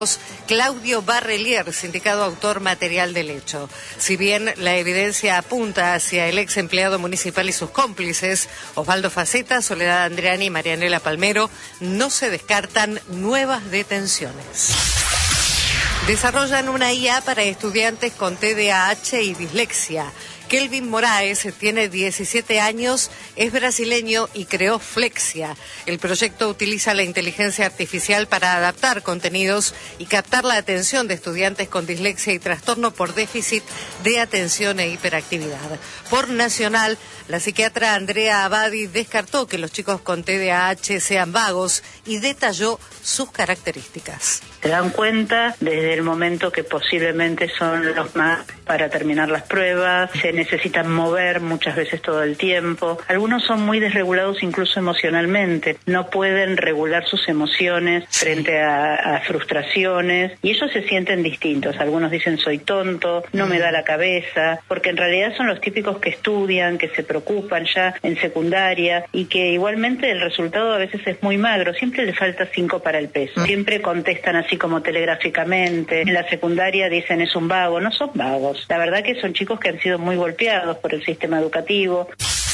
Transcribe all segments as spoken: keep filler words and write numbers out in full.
Claudio Barrelier, sindicado autor material del hecho. Si bien la evidencia apunta hacia el ex empleado municipal y sus cómplices, Osvaldo Faceta, Soledad Andreani y Marianela Palmero, no se descartan nuevas detenciones. Desarrollan una I A para estudiantes con T D A H y dislexia. Kelvin Moraes tiene diecisiete años, es brasileño y creó Flexia. El proyecto utiliza la inteligencia artificial para adaptar contenidos y captar la atención de estudiantes con dislexia y trastorno por déficit de atención e hiperactividad. Por Nacional, la psiquiatra Andrea Abadi descartó que los chicos con T D A H sean vagos y detalló sus características. Se dan cuenta desde el momento que posiblemente son los más para terminar las pruebas, se necesitan mover muchas veces todo el tiempo. Algunos son muy desregulados incluso emocionalmente, no pueden regular sus emociones frente a, a frustraciones y ellos se sienten distintos. Algunos dicen soy tonto, no me da la cabeza, porque en realidad son los típicos que estudian, que se preocupan ya en secundaria y que igualmente el resultado a veces es muy magro, siempre le falta cinco para el peso. Siempre contestan así como telegráficamente, en la secundaria dicen es un vago, no son vagos. La verdad que son chicos que han sido muy golpeados por el sistema educativo.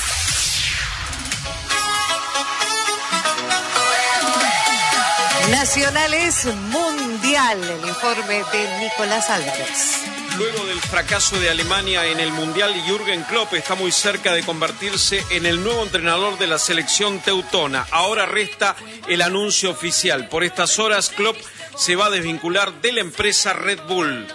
Nacional es mundial, el informe de Nicolás Álvarez. Luego del fracaso de Alemania en el Mundial, Jürgen Klopp está muy cerca de convertirse en el nuevo entrenador de la selección teutona. Ahora resta el anuncio oficial. Por estas horas, Klopp se va a desvincular de la empresa Red Bull.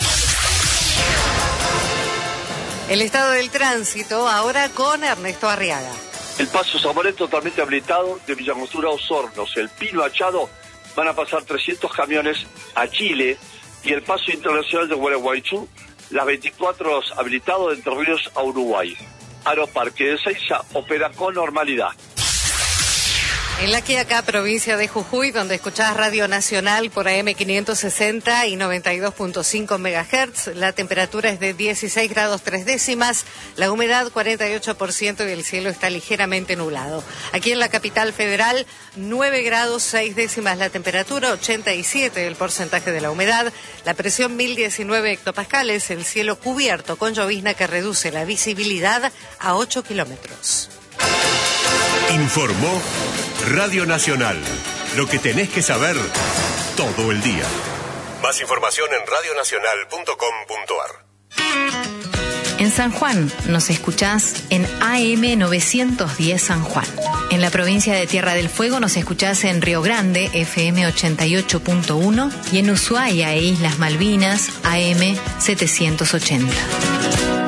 El estado del tránsito ahora con Ernesto Arriaga. El paso San Martín totalmente habilitado de Villangostura a Osornos. El Pino Achado van a pasar trescientos camiones a Chile y el paso internacional de Gualeguaychú, las veinticuatro horas habilitado de Entre Ríos a Uruguay. Aeroparque de Ezeiza opera con normalidad. En La Quiaca, provincia de Jujuy, donde escuchás Radio Nacional por A M quinientos sesenta y noventa y dos punto cinco megahertz, la temperatura es de dieciséis grados tres décimas, la humedad cuarenta y ocho por ciento y el cielo está ligeramente nublado. Aquí en la capital federal, nueve grados seis décimas la temperatura, ochenta y siete el porcentaje de la humedad, la presión mil diecinueve hectopascales, el cielo cubierto con llovizna que reduce la visibilidad a ocho kilómetros. Informó Radio Nacional. Lo que tenés que saber todo el día. Más información en radio nacional punto com punto a r. En San Juan nos escuchás en A M novecientos diez San Juan. En la provincia de Tierra del Fuego nos escuchás en Río Grande, F M ochenta y ocho punto uno, y en Ushuaia e Islas Malvinas, A M setecientos ochenta.